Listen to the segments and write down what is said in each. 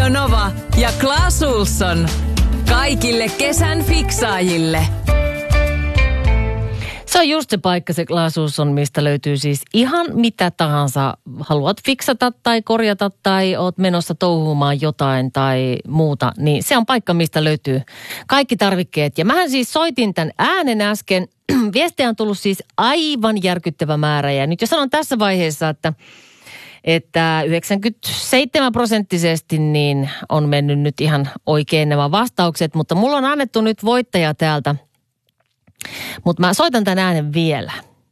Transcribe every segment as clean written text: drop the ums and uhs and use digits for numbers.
Radio Nova ja Claes Olsson. Kaikille kesän fiksaajille. Se on just se paikka, se Claes Olsson, mistä löytyy siis ihan mitä tahansa haluat fiksata tai korjata tai oot menossa touhuumaan jotain tai muuta. Niin se on paikka, mistä löytyy kaikki tarvikkeet. Ja mähän siis soitin tämän äänen äsken. Viestejä on tullut siis aivan järkyttävä määrä. Ja nyt jo sanon tässä vaiheessa, että 97% niin on mennyt nyt ihan oikein nämä vastaukset. Mutta mulla on annettu nyt voittaja täältä. Mutta mä soitan tämän äänen vielä.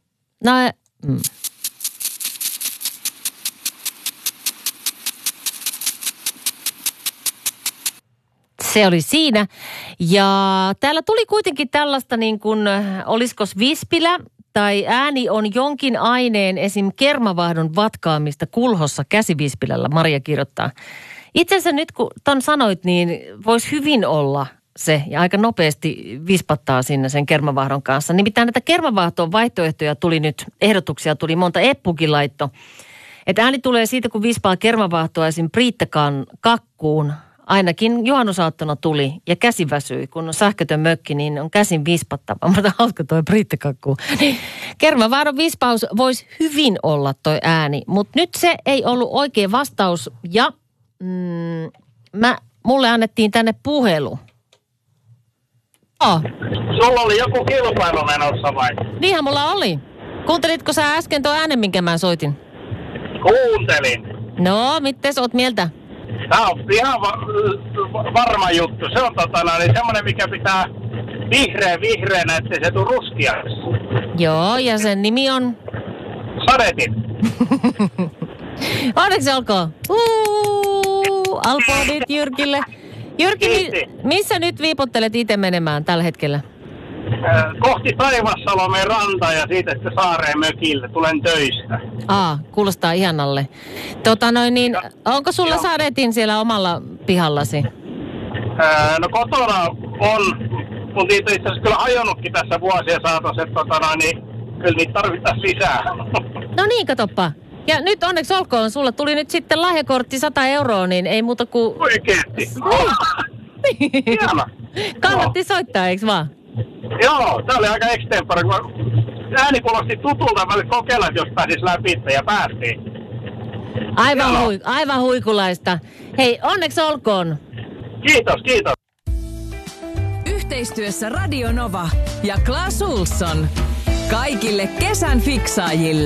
Se oli siinä. Ja täällä tuli kuitenkin tällaista niin kuin, olisikos vispilä tai ääni on jonkin aineen, esim. Kermavahdon vatkaamista kulhossa käsivispilällä, Maria kirjoittaa. Itse asiassa nyt kun ton sanoit, niin voisi hyvin olla se ja aika nopeasti vispattaa sinne sen kermavahdon kanssa. Nimittäin näitä kermavahdon vaihtoehtoja tuli nyt, ehdotuksia tuli monta, Eppukin laitto. Että ääni tulee siitä, kun vispaa kermavahtoa esim. Priittakaan kakkuun. Ainakin juhannusaattona tuli ja käsi väsyi. Kun on sähkötön mökki, niin on käsin vispattava. Mutta hauska toi priittakakku. Kermavahdon vispaus voisi hyvin olla toi ääni. Mutta nyt se ei ollut oikea vastaus. Ja mulle annettiin tänne puhelu. Sulla oli joku kilpailu menossa vai? Niinhän mulla oli. Kuuntelitko sä äsken tuon äänen, minkä mä soitin? Kuuntelin. No, mites oot mieltä? Tää on ihan varma juttu. Se on niin semmonen, mikä pitää vihreänä, ettei se tuu ruskiaksi. Joo, ja sen nimi on? Sadetin. Onneksi olkoon. Alpoodit Jyrkille. Jyrki, missä nyt viipottelet itse menemään tällä hetkellä? Kohti Taivassalomeen rantaa ja siitä sitten Saareen mökille. Tulen töistä. Kuulostaa ihanalle. Onko sulla sadetin siellä omalla pihallasi? No kotona on, mutta itse asiassa kyllä hajonnutkin tässä vuosien saatossa, että niin kyllä niitä tarvitaan lisää. No niin, katoppa. Ja nyt onneksi olkoon, sulla tuli nyt sitten lahjakortti 100 €, niin ei muuta kuin... Oikeesti? Niin. Hieno. Kannatti soittaa, eikö vaan? Joo, tää oli aika extempore. Ääni kuulosti tutulta, mä olin kokeilla, jos pääsis läpi ja päästiin. Aivan huikulaista. Hei, onneksi olkoon. Kiitos. Yhteistyössä Radio Nova ja Claes Olsson. Kaikille kesän fiksaajille.